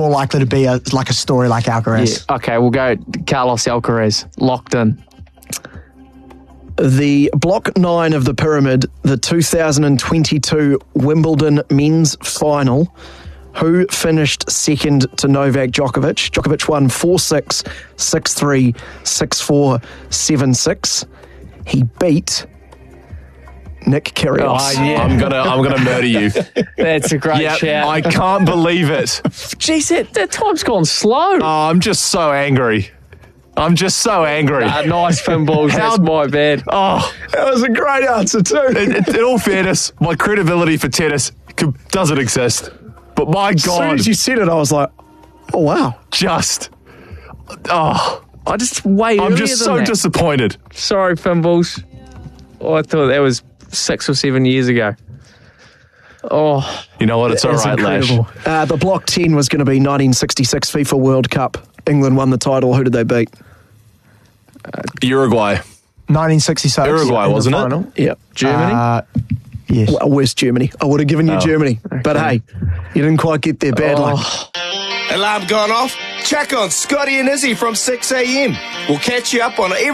more likely to be a story like Alcaraz. Yeah. Okay, we'll go Carlos Alcaraz. Locked in. The Block 9 of the pyramid, the 2022 Wimbledon men's final. Who finished second to Novak Djokovic? Djokovic won 4-6, 6-3, 6-4, 7-6. He beat Nick Kyrgios. Oh, yeah. I'm gonna murder you. That's a great shout. I can't believe it. Jeez, that time's gone slow. Oh, I'm just so angry. Nice pinballs. That's my bad. Oh, That was a great answer too. in all fairness, my credibility for tennis doesn't exist. But my As soon God, as you said it, I was like, oh wow. I just way I'm earlier just than so that. disappointed. Sorry, pinballs. Oh, I thought that was 6 or 7 years ago. Oh, You know what? It's all That's right, Lash. incredible. The Block 10 was going to be 1966 FIFA World Cup. England won the title. Who did they beat? Uruguay. 1966. Uruguay, in the wasn't it? final. Yep. Germany? Yes. Well, where's Germany? I would have given you Germany. But hey, you didn't quite get there. Bad luck. Alarm gone off? Check on Scotty and Izzy from 6 a.m. We'll catch you up on every